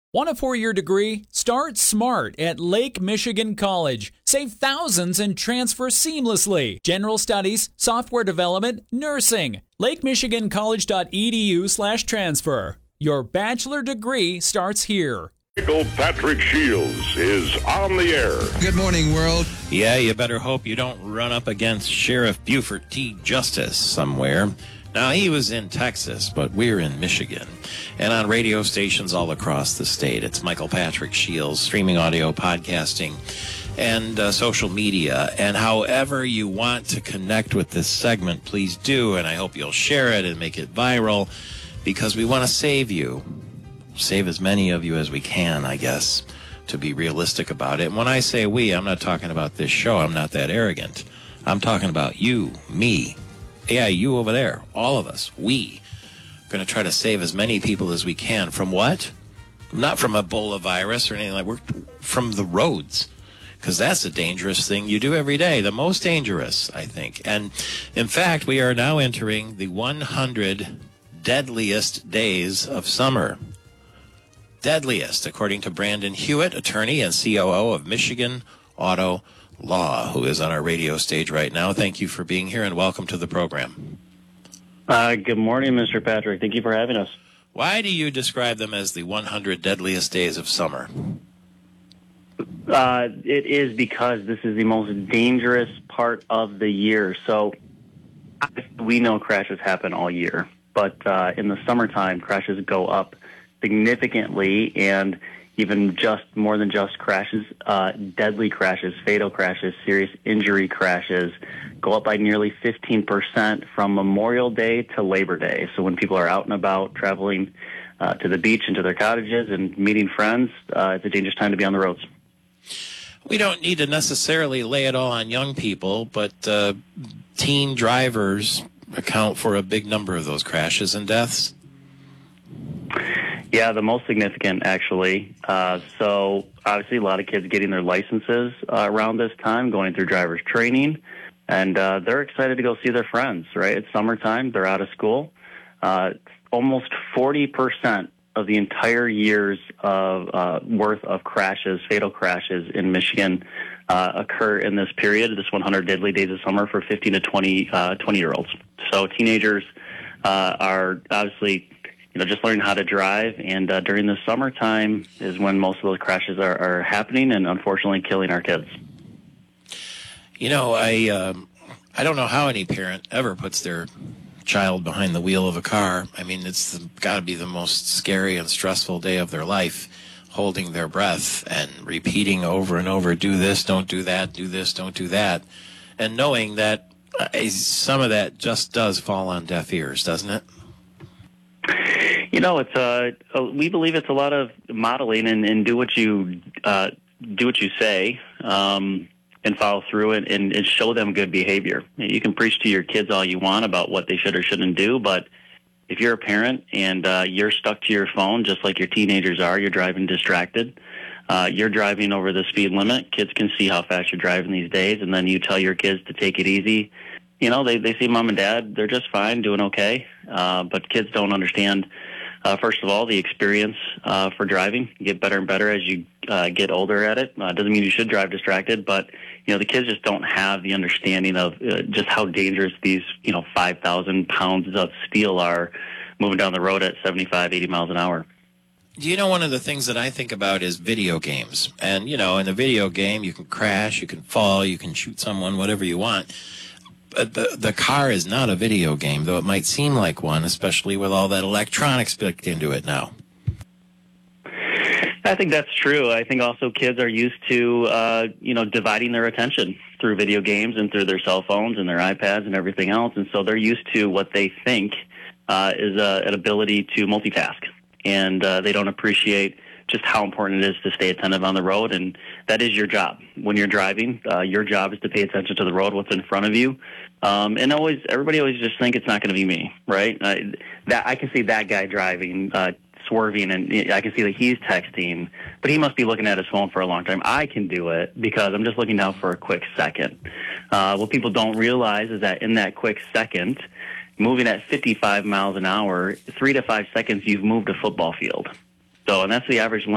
Want a four-year degree? Start smart at Lake Michigan College. Save thousands and transfer seamlessly. General studies, software development, nursing. LakeMichiganCollege.edu/transfer. Your bachelor degree starts here. Michael Patrick Shields is on the air. Good morning, world. Yeah, you better hope you don't run up against Sheriff Buford T. Justice somewhere. Now, he was in Texas, but we're in Michigan. And on radio stations all across the state, it's Michael Patrick Shields, streaming audio, podcasting, and social media. And however you want to connect with this segment, please do. And I hope you'll share it and make it viral, because we want to save you. Save as many of you as we can, I guess, to be realistic about it. And when I say we, I'm not talking about this show. I'm not that arrogant. I'm talking about you, me. Yeah, you over there, all of us, we are going to try to save as many people as we can. From what? Not from Ebola virus or anything like that. From the roads, because that's a dangerous thing you do every day, the most dangerous, I think. And, in fact, we are now entering the 100 deadliest days of summer. Deadliest, according to Brandon Hewitt, attorney and COO of Michigan Auto Law, who is on our radio stage right now. Thank you for being here and welcome to the program. Good morning, Mr. Patrick. Thank you for having us. Why do you describe them as the 100 deadliest days of summer? It is because this is the most dangerous part of the year. So we know crashes happen all year, but in the summertime, crashes go up significantly, and even just more than just crashes, deadly crashes, fatal crashes, serious injury crashes go up by nearly 15% from Memorial Day to Labor Day. So when people are out and about traveling to the beach and to their cottages and meeting friends, it's a dangerous time to be on the roads. We don't need to necessarily lay it all on young people, but teen drivers account for a big number of those crashes and deaths. Yeah, the most significant, actually. So obviously a lot of kids getting their licenses around this time, going through driver's training, and they're excited to go see their friends, right? It's summertime. They're out of school. Almost 40% of the entire year's worth of crashes, fatal crashes in Michigan, occur in this period, this 100 deadly days of summer for 15 to 20-year-olds. So teenagers are obviously just learning how to drive, and during the summertime is when most of those crashes are happening and unfortunately killing our kids. I don't know how any parent ever puts their child behind the wheel of a car. I mean, it's got to be the most scary and stressful day of their life, holding their breath and repeating over and over, do this, don't do that, do this, don't do that, and knowing that some of that just does fall on deaf ears, doesn't it? It's we believe it's a lot of modeling and do what you say, and follow through it and show them good behavior. You can preach to your kids all you want about what they should or shouldn't do, but if you're a parent and you're stuck to your phone just like your teenagers are, you're driving distracted, you're driving over the speed limit. Kids can see how fast you're driving these days, and then you tell your kids to take it easy. They see mom and dad, they're just fine, doing okay, but kids don't understand. First of all, the experience for driving. You get better and better as you get older at it. Doesn't mean you should drive distracted, but the kids just don't have the understanding of just how dangerous these 5,000 pounds of steel are moving down the road at 75, 80 miles an hour. One of the things that I think about is video games. And, in a video game, you can crash, you can fall, you can shoot someone, whatever you want. But the car is not a video game, though it might seem like one, especially with all that electronics built into it now. I think that's true. I think also kids are used to, dividing their attention through video games and through their cell phones and their iPads and everything else. And so they're used to what they think is an ability to multitask. And they don't appreciate just how important it is to stay attentive on the road, and that is your job. When you're driving, your job is to pay attention to the road, what's in front of you, and everybody always just think it's not going to be me, right? That I can see that guy driving, swerving, and I can see that he's texting, but he must be looking at his phone for a long time. I can do it because I'm just looking down for a quick second. What people don't realize is that in that quick second, moving at 55 miles an hour, 3 to 5 seconds, you've moved a football field. So, and that's the average length